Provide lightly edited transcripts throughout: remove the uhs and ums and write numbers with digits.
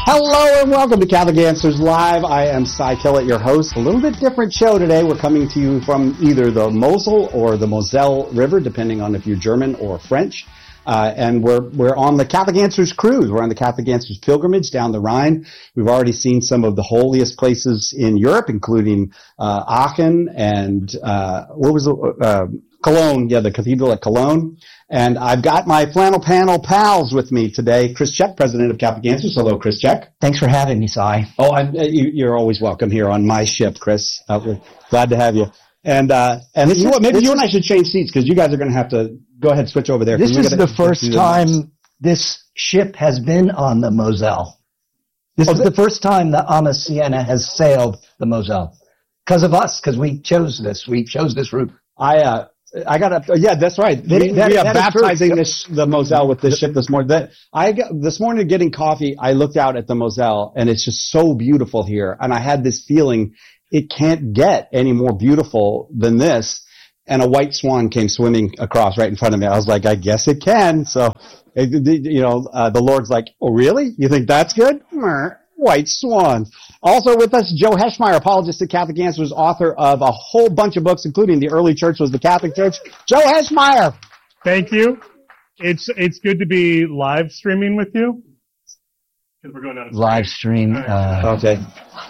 Hello and welcome to Catholic Answers Live. I am Cy Tillett, your host. A little bit different show today. We're coming to you from either the Mosel or the Moselle River, depending on if you're German or French. And we're on the Catholic Answers cruise. We're on the Catholic Answers pilgrimage down the Rhine. We've already seen some of the holiest places in Europe, including Aachen and Cologne. Yeah, the cathedral at Cologne. And I've got my flannel panel pals with me today. Chris Check, president of Catholic Answers. Hello, Chris Check. Thanks for having me, Cy. Oh, you're always welcome here on my ship, Chris. We're glad to have you. And you know what? Maybe you and I should change seats because you guys are going to have to go ahead and switch over there. This is the first time this ship has been on the Moselle. This is the first time the Anna Siena has sailed the Moselle because of us, because we chose this. We chose this route. Yeah, that's right. We are baptizing the Moselle with this ship this morning. This morning getting coffee, I looked out at the Moselle and it's just so beautiful here. And I had this feeling it can't get any more beautiful than this. And a white swan came swimming across right in front of me. I was like, I guess it can. So, the Lord's like, oh, really? You think that's good? White swan. Also with us, Joe Heschmeyer, apologist at Catholic Answers, author of a whole bunch of books, including The Early Church Was the Catholic Church. Joe Heschmeyer. Thank you. It's good to be live streaming with you. Because we're going on live stream. Okay.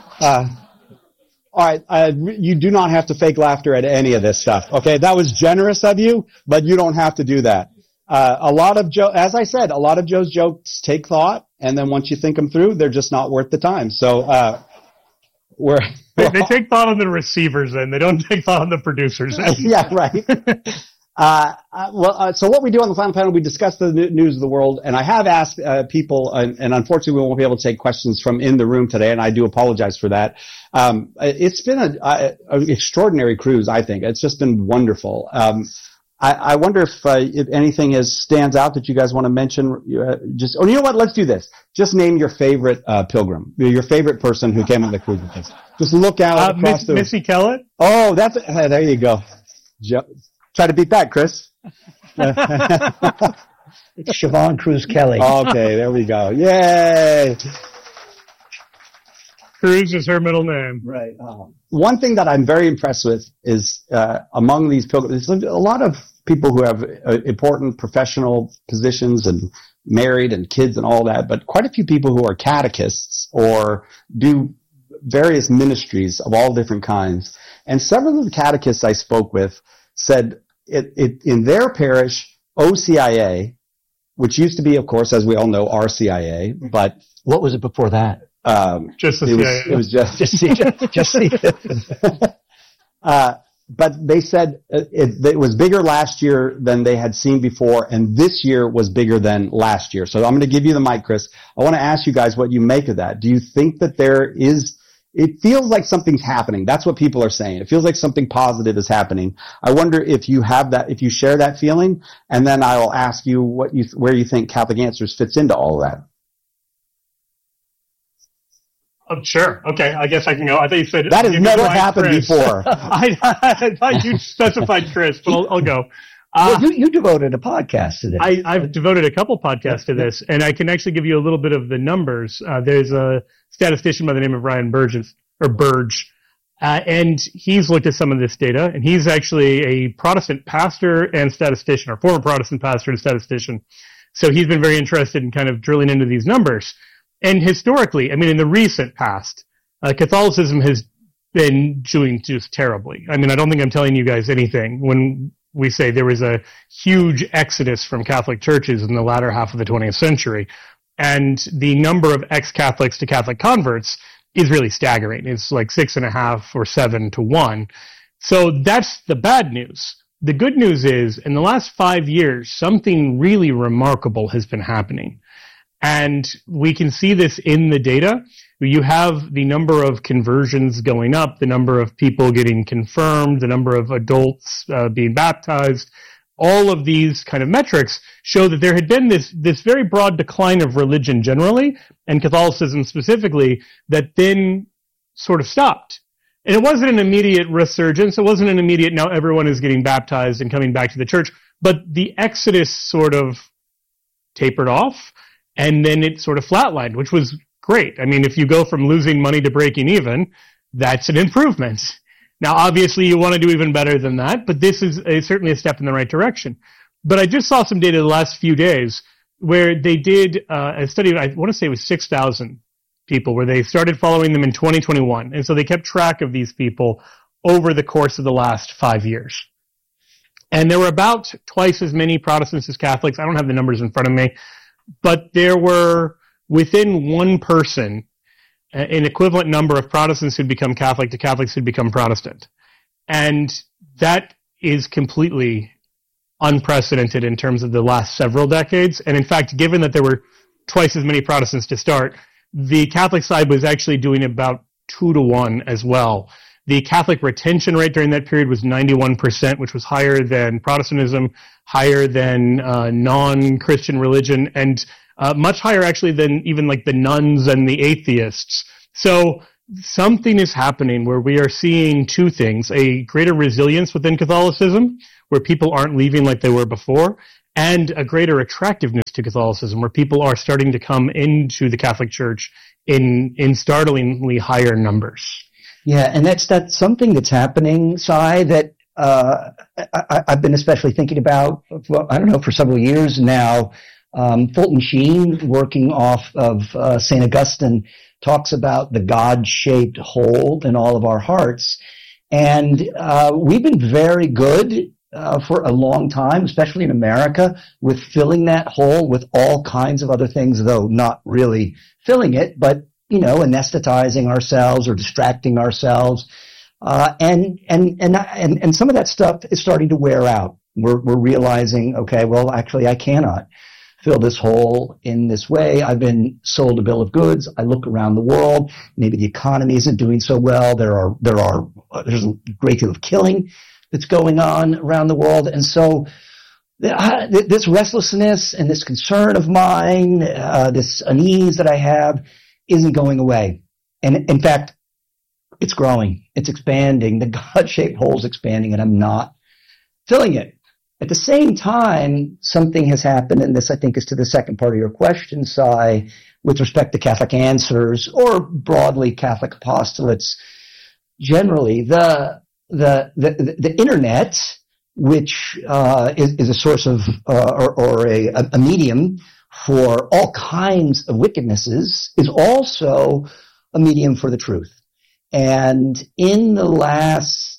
All right, you do not have to fake laughter at any of this stuff. Okay, that was generous of you, but you don't have to do that. As I said, a lot of Joe's jokes take thought, and then once you think them through, they're just not worth the time. So, they take thought on the receivers end. They don't take thought on the producers end. Yeah, right. So what we do on the Final Panel, we discuss the news of the world, and I have asked people, and unfortunately we won't be able to take questions from in the room today, and I do apologize for that. It's been an extraordinary cruise, I think. It's just been wonderful. I wonder if anything stands out that you guys want to mention. You know what? Let's do this. Just name your favorite pilgrim, your favorite person who came on the cruise with us. Just look out across the Missy Kellett. Oh, there you go. Try to beat that, Chris. It's Siobhan Cruz Kelly. Okay, there we go. Yay! Cruz is her middle name. Right. One thing that I'm very impressed with is among these pilgrims, there's a lot of people who have important professional positions and married and kids and all that, but quite a few people who are catechists or do various ministries of all different kinds. And several of the catechists I spoke with said in their parish, OCIA, which used to be, of course, as we all know, RCIA, but what was it before that? Just the CIA. It was just but they said it was bigger last year than they had seen before, and this year was bigger than last year. So I'm going to give you the mic, Chris. I want to ask you guys what you make of that. Do you think that it feels like something's happening? That's what people are saying. It feels like something positive is happening. I wonder if you have that, if you share that feeling, and then I will ask you where you think Catholic Answers fits into all of that. Oh, sure. Okay. I guess I can go. I thought you said that has never happened before. I thought you specified Chris, but I'll go. Well, you devoted a podcast to this. I've devoted a couple podcasts to this, and I can actually give you a little bit of the numbers. There's a statistician by the name of Ryan Burge, and he's looked at some of this data, and he's actually a Protestant pastor and statistician, or former Protestant pastor and statistician. So he's been very interested in kind of drilling into these numbers. And historically, I mean, in the recent past, Catholicism has been doing just terribly. I mean, I don't think I'm telling you guys anything when we say there was a huge exodus from Catholic churches in the latter half of the 20th century. And the number of ex-Catholics to Catholic converts is really staggering. It's like 6.5 or 7 to 1. So that's the bad news. The good news is, in the last 5 years, something really remarkable has been happening. And we can see this in the data. You have the number of conversions going up, the number of people getting confirmed, the number of adults being baptized. All of these kind of metrics show that there had been this very broad decline of religion generally, and Catholicism specifically, that then sort of stopped. And it wasn't an immediate resurgence. It wasn't an immediate, now everyone is getting baptized and coming back to the church. But the exodus sort of tapered off, and then it sort of flatlined, which was great. I mean, if you go from losing money to breaking even, that's an improvement. Now, obviously, you want to do even better than that, but this is certainly a step in the right direction. But I just saw some data the last few days where they did a study, I want to say it was 6,000 people, where they started following them in 2021. And so they kept track of these people over the course of the last 5 years. And there were about twice as many Protestants as Catholics. I don't have the numbers in front of me, but there were within one person an equivalent number of Protestants who'd become Catholic to Catholics who'd become Protestant. And that is completely unprecedented in terms of the last several decades. And in fact, given that there were twice as many Protestants to start, the Catholic side was actually doing about 2-to-1 as well. The Catholic retention rate during that period was 91%, which was higher than Protestantism, higher than non-Christian religion, and much higher actually than even like the nuns and the atheists. So something is happening where we are seeing two things: a greater resilience within Catholicism, where people aren't leaving like they were before, and a greater attractiveness to Catholicism, where people are starting to come into the Catholic Church in startlingly higher numbers. Yeah, and that's something that's happening, Cy, that I've been especially thinking about, well, I don't know, for several years now. Fulton Sheen, working off of St. Augustine, talks about the God-shaped hole in all of our hearts. And we've been very good for a long time, especially in America, with filling that hole with all kinds of other things, though not really filling it, but, you know, anesthetizing ourselves or distracting ourselves. And some of that stuff is starting to wear out. We're realizing, okay, well, actually, I cannot fill this hole in this way. I've been sold a bill of goods. I look around the world. Maybe the economy isn't doing so well. There's a great deal of killing that's going on around the world. And so this restlessness and this concern of mine, this unease that I have, isn't going away. And in fact, it's growing. It's expanding. The God-shaped hole is expanding, and I'm not filling it. At the same time, something has happened, and this, I think, is to the second part of your question, Cy, with respect to Catholic Answers, or broadly Catholic apostolates. Generally, the internet, which is a source of or a medium for all kinds of wickednesses, is also a medium for the truth. And in the last,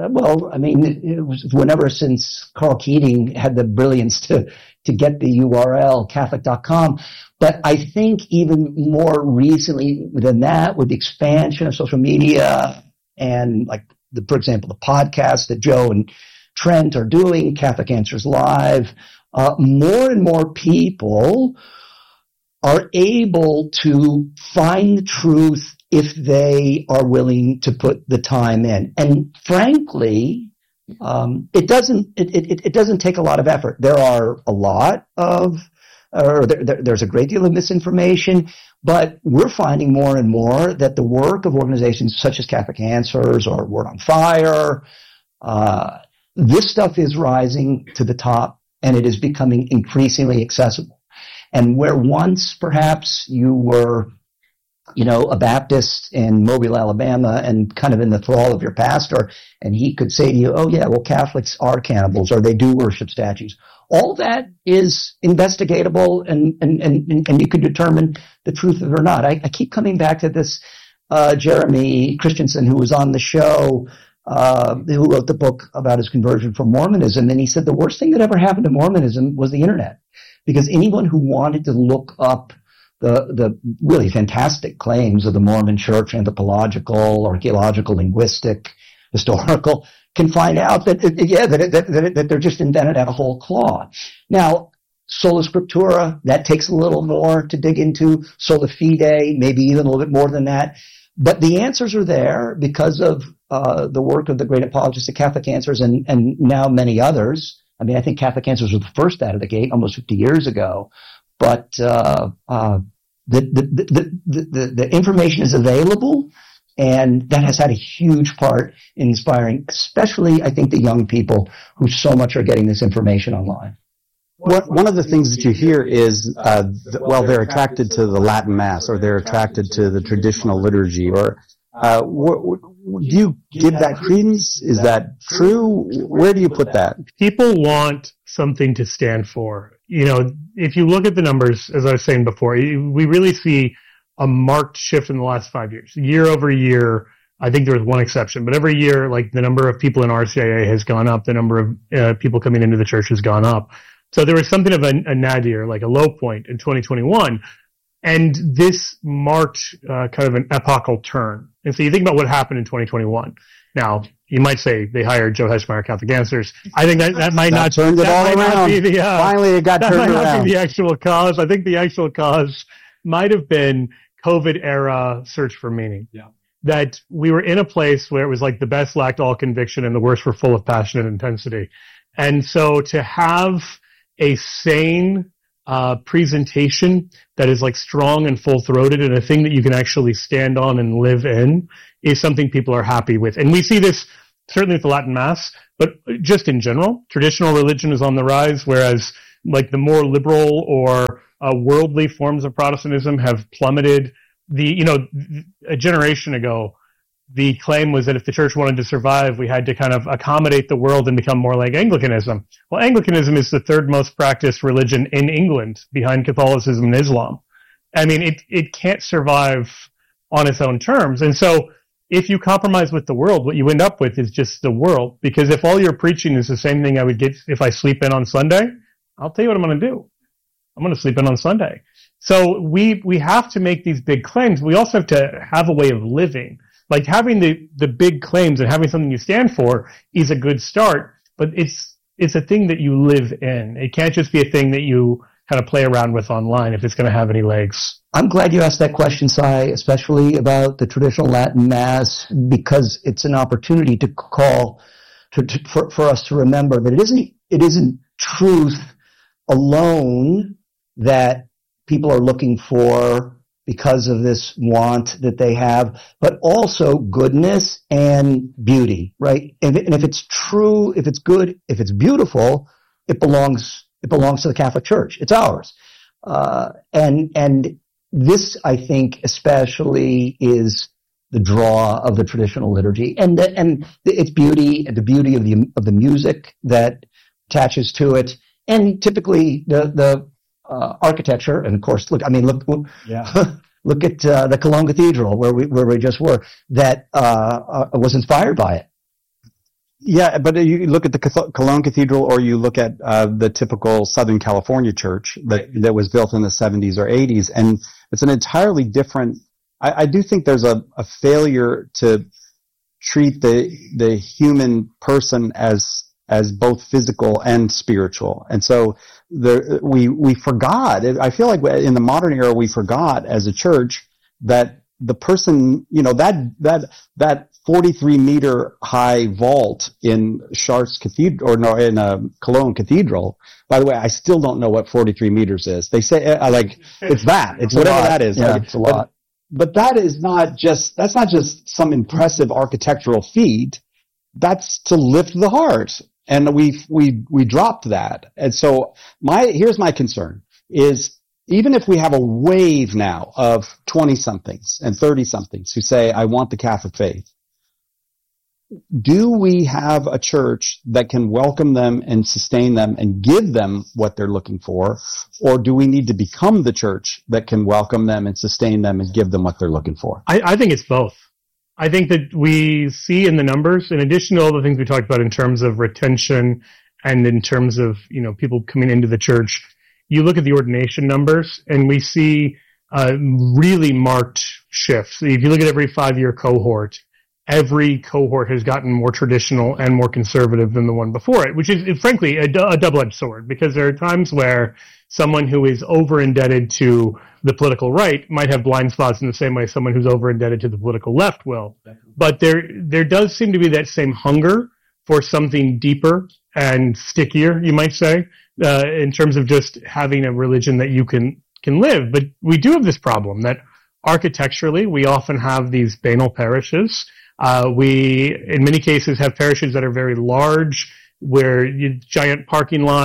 it was whenever since Carl Keating had the brilliance to get the URL, Catholic.com. But I think even more recently than that, with the expansion of social media and, like, for example, the podcast that Joe and Trent are doing, Catholic Answers Live, more and more people are able to find the truth if they are willing to put the time in. And frankly, it doesn't take a lot of effort. There are a lot of, there's a great deal of misinformation, but we're finding more and more that the work of organizations such as Catholic Answers or Word on Fire, this stuff is rising to the top, and it is becoming increasingly accessible. And where once perhaps you were, you know, a Baptist in Mobile, Alabama, and kind of in the thrall of your pastor, and he could say to you, oh yeah, well, Catholics are cannibals, or they do worship statues. All that is investigatable, and you can determine the truth of it or not. I keep coming back to this, Jeremy Christensen, who was on the show, who wrote the book about his conversion from Mormonism, and he said the worst thing that ever happened to Mormonism was the internet, because anyone who wanted to look up the really fantastic claims of the Mormon Church, anthropological, archaeological, linguistic, historical, can find out that they're just invented out of whole cloth. Now, Sola Scriptura, that takes a little more to dig into. Sola Fide, maybe even a little bit more than that. But the answers are there because of the work of the great apologists of Catholic Answers and now many others. I mean, I think Catholic Answers was the first out of the gate almost 50 years ago. But the information is available, and that has had a huge part in inspiring, especially, I think, the young people who so much are getting this information online. one of the things that you hear is, they're attracted to the Latin Mass, or they're attracted to the traditional liturgy, or do you give that credence? Is that true? Where do you put that? People want something to stand for. If you look at the numbers, as I was saying before, we really see a marked shift in the last 5 years. Year over year, I think there was one exception, but every year, like, the number of people in RCIA has gone up, the number of people coming into the church has gone up. So there was something of a nadir, like a low point in 2021. And this marked kind of an epochal turn. And so you think about what happened in 2021. Now, you might say they hired Joe Heschmeyer, Catholic Answers. I think that might not turned it all around. Finally, it got turned around. That might not be the actual cause. I think the actual cause might have been COVID era search for meaning. Yeah. That we were in a place where it was like the best lacked all conviction and the worst were full of passion and intensity. And so to have a sane presentation that is like strong and full-throated and a thing that you can actually stand on and live in is something people are happy with. And we see this certainly with the Latin Mass, but just in general, traditional religion is on the rise, whereas like the more liberal or worldly forms of Protestantism have plummeted. A generation ago, the claim was that if the church wanted to survive, we had to kind of accommodate the world and become more like Anglicanism. Well, Anglicanism is the third most practiced religion in England behind Catholicism and Islam. I mean, it can't survive on its own terms. And so if you compromise with the world, what you end up with is just the world. Because if all you're preaching is the same thing I would get if I sleep in on Sunday, I'll tell you what I'm going to do. I'm going to sleep in on Sunday. So we have to make these big claims. We also have to have a way of living. Like having the big claims and having something you stand for is a good start, but it's a thing that you live in. It can't just be a thing that you kind of play around with online if it's going to have any legs. I'm glad you asked that question, Cy, especially about the traditional Latin Mass, because it's an opportunity to call for us to remember that it isn't truth alone that people are looking for because of this want that they have, but also goodness and beauty, right? And if it's true, if it's good, if it's beautiful, it belongs to the Catholic Church. It's ours. And this, I think, especially is the draw of the traditional liturgy and its beauty and the beauty of the music that attaches to it. And typically the architecture, and of course, look at the Cologne Cathedral where we just were, that was inspired by it. Yeah, but you look at the Cologne Cathedral, or you look at the typical Southern California church that was built in the 70s or 80s, and it's an entirely different. I do think there's a failure to treat the human person as both physical and spiritual. And so we forgot, I feel like in the modern era, we forgot as a church that the person, that 43 meter high vault in Chartres Cathedral, in Cologne Cathedral. By the way, I still don't know what 43 meters is. They say, it's that. It's whatever that is. Yeah, it's a lot. But that's not just some impressive architectural feat. That's to lift the heart. And we dropped that. And so here's my concern is, even if we have a wave now of 20-somethings and 30-somethings who say, I want the Catholic faith, do we have a church that can welcome them and sustain them and give them what they're looking for? Or do we need to become the church that can welcome them and sustain them and give them what they're looking for? I think it's both. I think that we see in the numbers, in addition to all the things we talked about in terms of retention and in terms of, people coming into the church, you look at the ordination numbers and we see really marked shifts. If you look at every 5-year cohort, every cohort has gotten more traditional and more conservative than the one before it, which is frankly a double-edged sword, because there are times where someone who is over-indebted to the political right might have blind spots in the same way someone who's over-indebted to the political left will. But there does seem to be that same hunger for something deeper and stickier, you might say, in terms of just having a religion that you can live. But we do have this problem that architecturally we often have these banal parishes. We, in many cases, have parishes that are very large, where giant parking lot,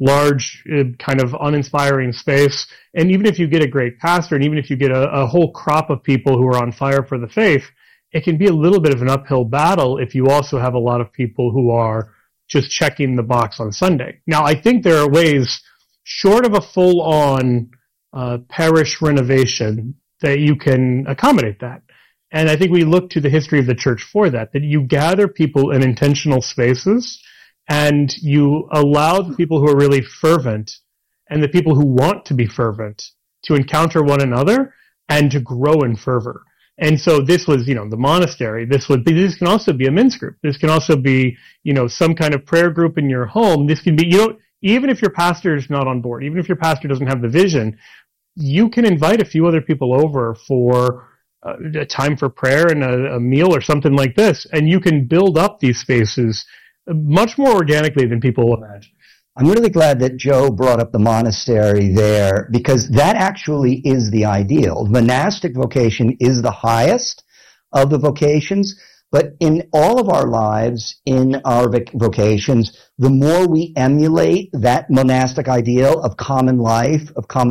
large, kind of uninspiring space. And even if you get a great pastor, and even if you get a whole crop of people who are on fire for the faith, it can be a little bit of an uphill battle if you also have a lot of people who are just checking the box on Sunday. Now, I think there are ways, short of a full-on parish renovation, that you can accommodate that. And I think we look to the history of the church for that you gather people in intentional spaces and you allow the people who are really fervent and the people who want to be fervent to encounter one another and to grow in fervor. And so this was, the monastery. This can also be a men's group. This can also be, some kind of prayer group in your home. This can be, even if your pastor is not on board, even if your pastor doesn't have the vision, you can invite a few other people over for a time for prayer and a meal or something like this. And you can build up these spaces much more organically than people imagine. I'm really glad that Joe brought up the monastery there, because that actually is the ideal. Monastic vocation is the highest of the vocations, but in all of our lives, in our vocations, the more we emulate that monastic ideal of common life, of common